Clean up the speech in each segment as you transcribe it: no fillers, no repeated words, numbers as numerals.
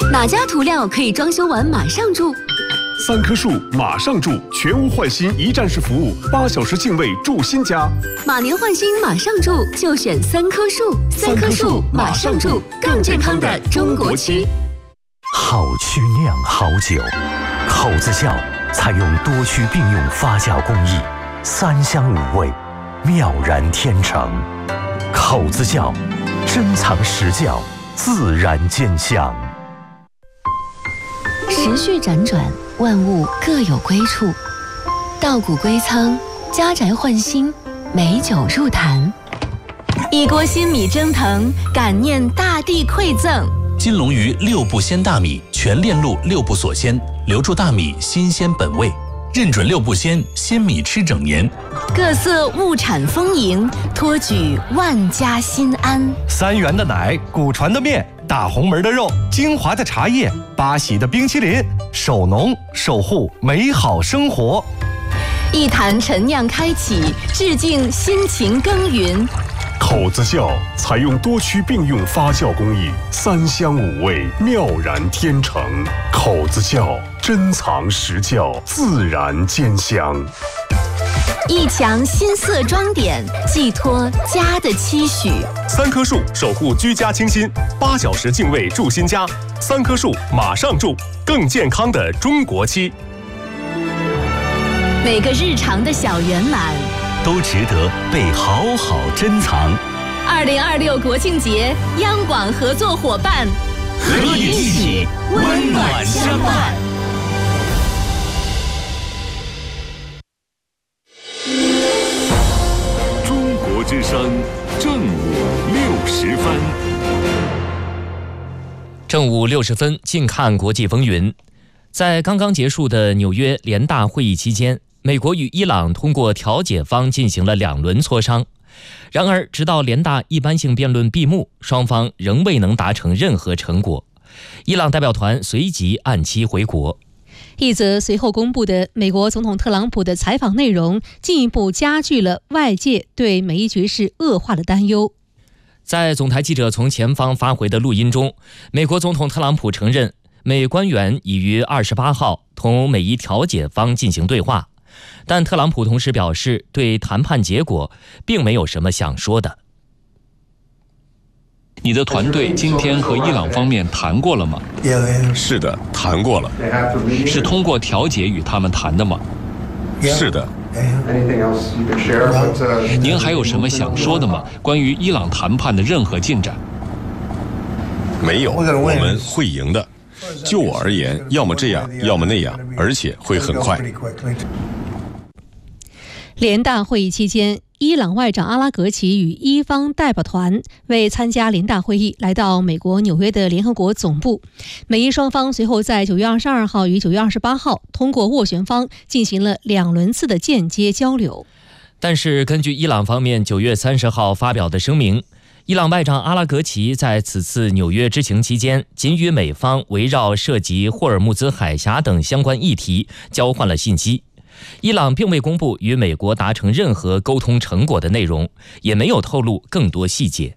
哪家涂料可以装修完马上住 ？3棵树马上住，全屋换新一站式服务，8小时净位住新家。 马年换新马上住，就选3棵树。3棵树马上住，更健康的中国漆。 好曲酿好酒，口子窖采用多区并用发酵工艺，3香5味，妙然天成。口子窖，珍藏实窖，自然兼香。 时序辗转，万物各有归处。稻谷归仓，家宅换新，美酒入坛。一锅新米蒸腾，感念大地馈赠。 金龙鱼6步鲜大米，全链路6步锁鲜，留住大米新鲜本味。认准6步鲜，鲜米吃整年。 各色物产丰盈，托举万家心安。 3元的奶，古传的面，大红门的肉，精华的茶叶，巴西的冰淇淋，守农守护美好生活。 一坛陈酿开启，致敬辛勤耕耘。 口子窖采用多区并用发酵工艺，3香5味，妙然天成。口子窖，珍藏实窖，自然兼香。 一墙新色装点，寄托家的期许。 3棵树守护居家清新，8小时净位住新家。3棵树马上住，更健康的中国漆。 每个日常的小圆满都值得被好好珍藏。 2026国庆节，央广合作伙伴， 和你一起温暖相伴。 中国之声，正午60分。 正午60分，近看国际风云。在刚刚结束的纽约联大会议期间，美国与伊朗通过调解方进行了2轮磋商。然而，直到联大一般性辩论闭幕，双方仍未能达成任何成果。伊朗代表团随即按期回国。 一则随后公布的美国总统特朗普的采访内容，进一步加剧了外界对美伊局势恶化的担忧。 在总台记者从前方发回的录音中，美国总统特朗普承认，美官员已于28号同美伊调解方进行对话，但特朗普同时表示，对谈判结果并没有什么想说的。 你的团队今天和伊朗方面谈过了吗？ 是的，谈过了。 是通过调解与他们谈的吗？ 是的。 您还有什么想说的吗？关于伊朗谈判的任何进展？ 没有，我们会赢的。就我而言，要么这样，要么那样，而且会很快。 联大会议期间，伊朗外长阿拉格齐与伊方代表团为参加联大会议来到美国纽约的联合国总部。美伊双方随后在9月22号与9月28号通过斡旋方进行了2轮次的间接交流。 但是根据伊朗方面9月30号发表的声明，伊朗外长阿拉格齐在此次纽约之行期间，仅与美方围绕涉及霍尔木兹海峡等相关议题交换了信息。伊朗并未公布与美国达成任何沟通成果的内容，也没有透露更多细节。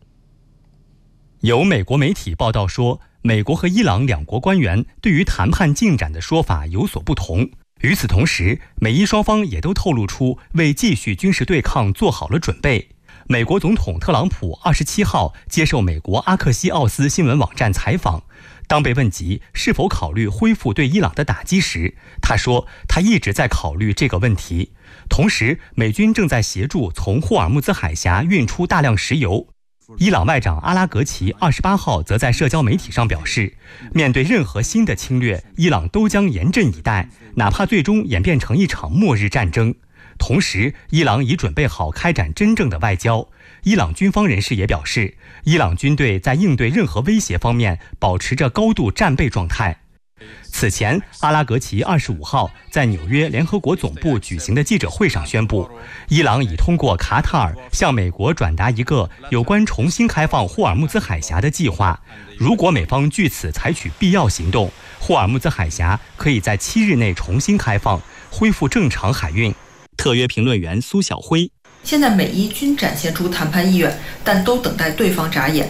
有美国媒体报道说，美国和伊朗2国官员对于谈判进展的说法有所不同。与此同时，美伊双方也都透露出为继续军事对抗做好了准备。美国总统特朗普27号接受美国阿克西奥斯新闻网站采访，当被问及是否考虑恢复对伊朗的打击时，他说他一直在考虑这个问题。同时，美军正在协助从霍尔木兹海峡运出大量石油。伊朗外长阿拉格齐28号则在社交媒体上表示，面对任何新的侵略，伊朗都将严阵以待，哪怕最终演变成一场末日战争。同时，伊朗已准备好开展真正的外交。伊朗军方人士也表示，伊朗军队在应对任何威胁方面保持着高度战备状态。此前，阿拉格齐25号在纽约联合国总部举行的记者会上宣布，伊朗已通过卡塔尔向美国转达一个有关重新开放霍尔木兹海峡的计划。如果美方据此采取必要行动，霍尔木兹海峡可以在7日内重新开放，恢复正常海运。特约评论员苏小辉： 现在美伊均展现出谈判意愿，但都等待对方眨眼。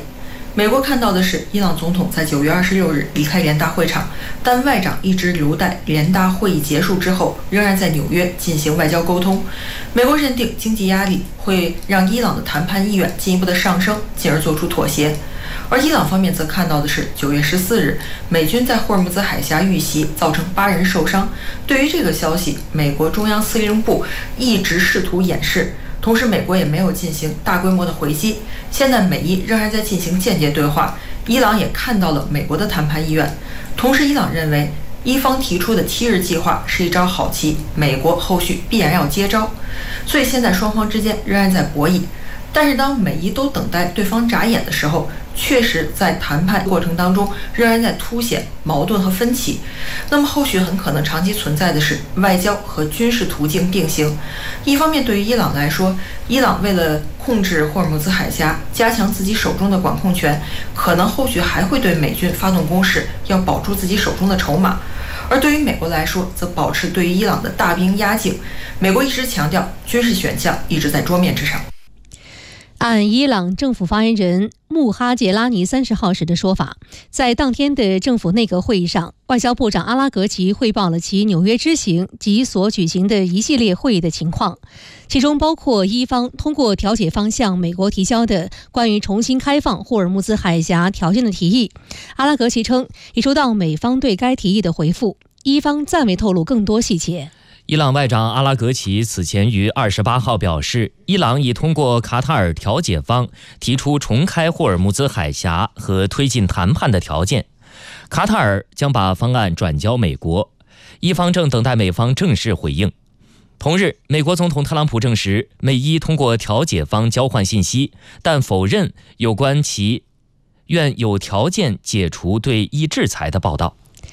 美国看到的是伊朗总统在9月26日离开联大会场，但外长一直留待联大会议结束之后，仍然在纽约进行外交沟通。美国认定经济压力会让伊朗的谈判意愿进一步的上升，进而做出妥协。而伊朗方面则看到的是9月14日美军在霍尔木兹海峡遇袭，造成8人受伤。对于这个消息，美国中央司令部一直试图掩饰，同时美国也没有进行大规模的回击。现在美伊仍然在进行间接对话，伊朗也看到了美国的谈判意愿。同时伊朗认为伊方提出的7日计划是一招好棋，美国后续必然要接招，所以现在双方之间仍然在博弈。但是当美伊都等待对方眨眼的时候，确实在谈判过程当中仍然在凸显矛盾和分歧。那么后续很可能长期存在的是外交和军事途径并行。一方面对于伊朗来说，伊朗为了控制霍尔木兹海峡，加强自己手中的管控权，可能后续还会对美军发动攻势，要保住自己手中的筹码。而对于美国来说，则保持对于伊朗的大兵压境。美国一直强调军事选项一直在桌面之上。 按伊朗政府发言人穆哈杰拉尼30号时的说法，在当天的政府内阁会议上，外交部长阿拉格齐汇报了其纽约之行及所举行的一系列会议的情况，其中包括伊方通过调解方向美国提交的关于重新开放霍尔木兹海峡条件的提议。阿拉格齐称已收到美方对该提议的回复，伊方暂未透露更多细节。 伊朗外长阿拉格齐此前于28号表示，伊朗已通过卡塔尔调解方提出重开霍尔木兹海峡和推进谈判的条件，卡塔尔将把方案转交美国，伊方正等待美方正式回应。同日，美国总统特朗普证实，美伊通过调解方交换信息，但否认有关其愿有条件解除对伊制裁的报道。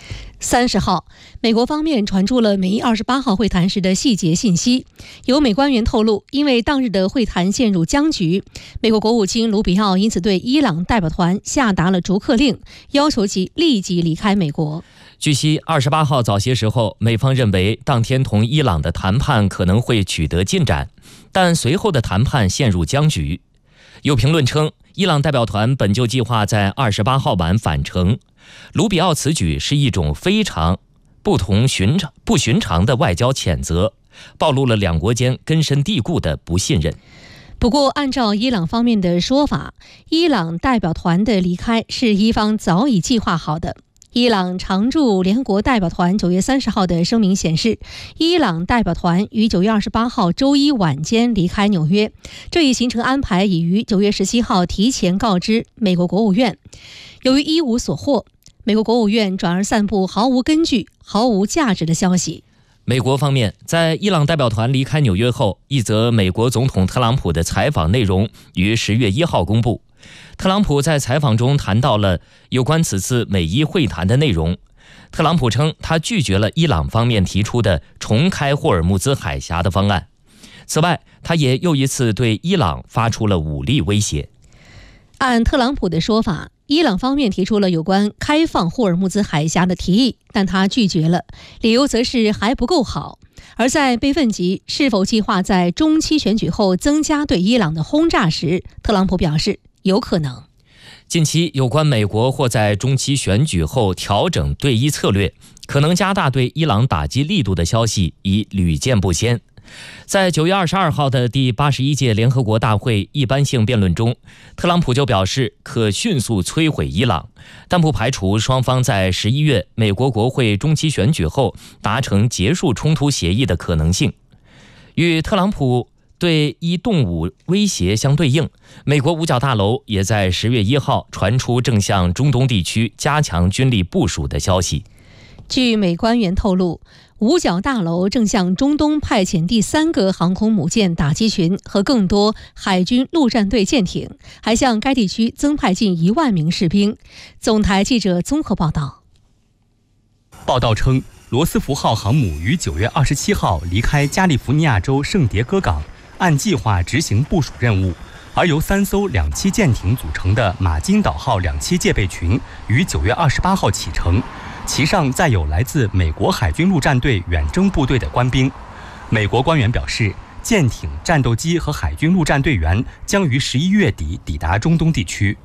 30号，美国方面传出了美伊28号会谈时的细节信息。有美官员透露，因为当日的会谈陷入僵局，美国国务卿卢比奥因此对伊朗代表团下达了逐客令，要求其立即离开美国。 据悉，28号早些时候，美方认为当天同伊朗的谈判可能会取得进展，但随后的谈判陷入僵局。有评论称，伊朗代表团本就计划在28号晚返程。卢比奥此举是一种非常不寻常的外交谴责，暴露了两国间根深蒂固的不信任。 不过，按照伊朗方面的说法，伊朗代表团的离开是伊方早已计划好的。伊朗常驻联合国代表团9月30号的声明显示，伊朗代表团于9月28号周一晚间离开纽约，这一行程安排已于9月17号提前告知美国国务院。由于一无所获，美国国务院转而散布毫无根据、毫无价值的消息。 美国方面在伊朗代表团离开纽约后，一则美国总统特朗普的采访内容于10月1号公布。特朗普在采访中谈到了有关此次美伊会谈的内容。特朗普称，他拒绝了伊朗方面提出的重开霍尔木兹海峡的方案。此外，他也又一次对伊朗发出了武力威胁。 按特朗普的说法，伊朗方面提出了有关开放霍尔木兹海峡的提议，但他拒绝了，理由则是还不够好。而在被问及是否计划在中期选举后增加对伊朗的轰炸时，特朗普表示有可能。 近期有关美国或在中期选举后调整对伊策略，可能加大对伊朗打击力度的消息已屡见不鲜。在9月22号的第81届联合国大会一般性辩论中，特朗普就表示可迅速摧毁伊朗，但不排除双方在11月美国国会中期选举后达成结束冲突协议的可能性。与特朗普对伊动武威胁相对应，美国五角大楼也在10月1号传出正向中东地区加强军力部署的消息。 据美官员透露，五角大楼正向中东派遣第3个航空母舰打击群和更多海军陆战队舰艇，还向该地区增派近1万名士兵。总台记者综合报道。 报道称，罗斯福号航母于9月27号离开加利福尼亚州圣迭戈港，按计划执行部署任务，而由3艘2栖舰艇组成的马金岛号2栖戒备群于9月28号启程，其上载有来自美国海军陆战队远征部队的官兵。美国官员表示，舰艇、战斗机和海军陆战队员将于11月底抵达中东地区。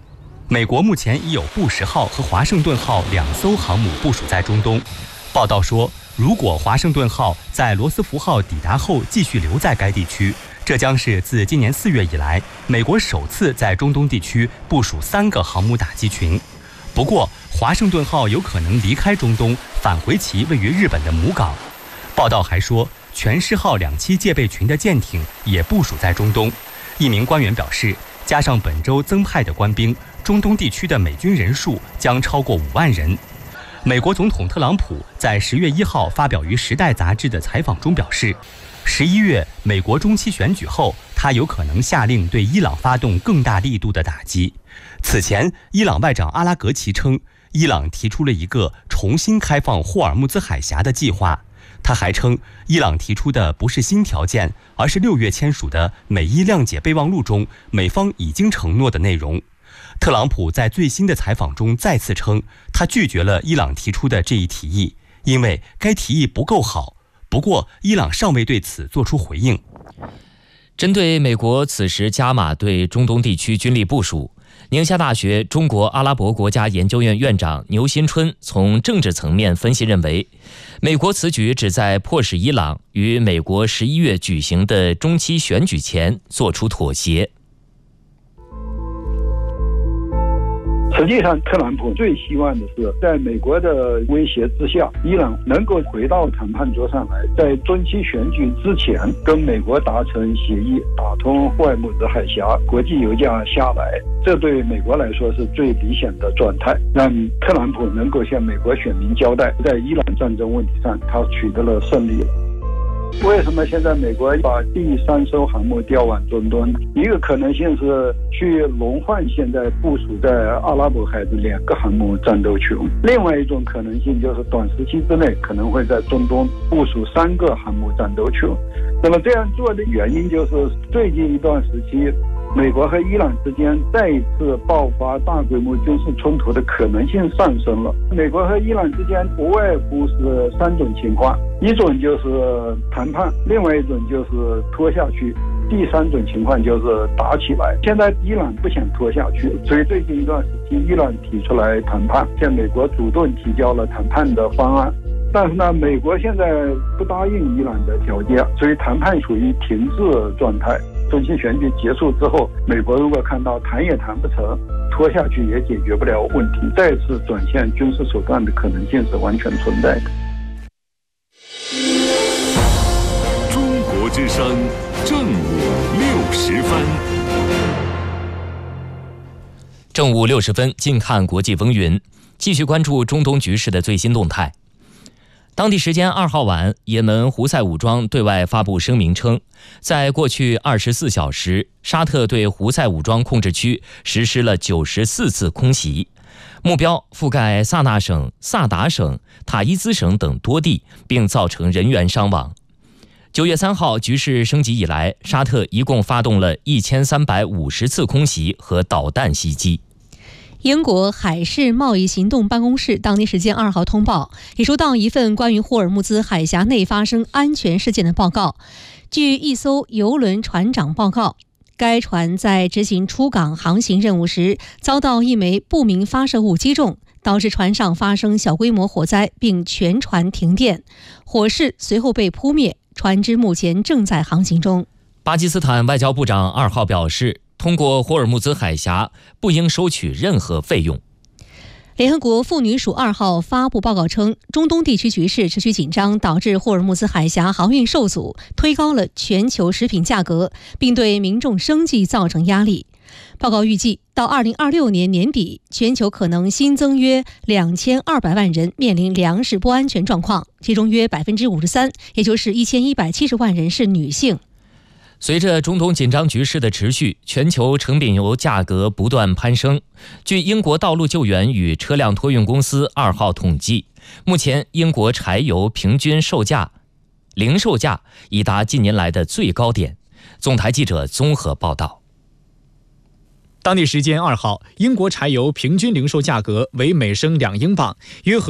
美国目前已有布什号和华盛顿号2艘航母部署在中东。报道说，如果华盛顿号在罗斯福号抵达后继续留在该地区，这将是自今年4月以来，美国首次在中东地区部署3个航母打击群。不过，华盛顿号有可能离开中东，返回其位于日本的母港。报道还说，全狮号2栖戒备群的舰艇也部署在中东。一名官员表示，加上本周增派的官兵，中东地区的美军人数将超过5万人。美国总统特朗普在10月1号发表于《时代》杂志的采访中表示，11月美国中期选举后，他有可能下令对伊朗发动更大力度的打击。此前，伊朗外长阿拉格齐称，伊朗提出了一个重新开放霍尔木兹海峡的计划。他还称，伊朗提出的不是新条件，而是6月签署的美伊谅解备忘录中美方已经承诺的内容。特朗普在最新的采访中再次称，他拒绝了伊朗提出的这一提议，因为该提议不够好。不过，伊朗尚未对此作出回应。 针对美国此时加码对中东地区军力部署，宁夏大学中国阿拉伯国家研究院院长牛新春从政治层面分析认为，美国此举旨在迫使伊朗于美国11月举行的中期选举前做出妥协。 实际上，特朗普最希望的是，在美国的威胁之下，伊朗能够回到谈判桌上来，在中期选举之前跟美国达成协议，打通霍尔木兹海峡，国际油价下来，这对美国来说是最理想的状态，让特朗普能够向美国选民交代，在伊朗战争问题上他取得了胜利。为什么现在美国把第3艘航母调往中东？一个可能性是去轮换现在部署在阿拉伯海的2个航母战斗群，另外一种可能性就是短时期之内可能会在中东部署3个航母战斗群。那么这样做的原因就是最近一段时期，美国和伊朗之间再一次爆发大规模军事冲突的可能性上升了。美国和伊朗之间不外乎是3种情况，一种就是谈判，另外一种就是拖下去，第3种情况就是打起来。现在伊朗不想拖下去，所以最近一段时期伊朗提出来谈判，向美国主动提交了谈判的方案。但是呢，美国现在不答应伊朗的条件，所以谈判处于停滞状态。中期选举结束之后，美国如果看到谈也谈不成，拖下去也解决不了问题，再次转向军事手段的可能性是完全存在的。 中国之声正午60分。 正午60分，近看国际风云，继续关注中东局势的最新动态。当地时间2号晚，也门胡塞武装对外发布声明称，在过去24小时，沙特对胡塞武装控制区实施了94次空袭，目标覆盖萨那省、萨达省、塔伊兹省等多地，并造成人员伤亡。9月3号局势升级以来，沙特一共发动了1350次空袭和导弹袭击。 英国海事贸易行动办公室当地时间2号通报，已收到一份关于霍尔木兹海峡内发生安全事件的报告。据一艘邮轮船长报告，该船在执行出港航行任务时，遭到一枚不明发射物击中，导致船上发生小规模火灾，并全船停电。火势随后被扑灭，船只目前正在航行中。 巴基斯坦外交部长2号表示，通过霍尔木兹海峡不应收取任何费用。 联合国妇女署2号发布报告称，中东地区局势持续紧张，导致霍尔木兹海峡航运受阻，推高了全球食品价格，并对民众生计造成压力。报告预计，到2026年年底，全球可能新增约2200万人面临粮食不安全状况，其中约53%，也就是1170万人是女性。 随着中东紧张局势的持续，全球成品油价格不断攀升。据英国道路救援与车辆托运公司2号统计，目前英国柴油平均零售价已达近年来的最高点。总台记者综合报道。 当地时间2号，英国柴油平均零售价格为每升2英镑，约合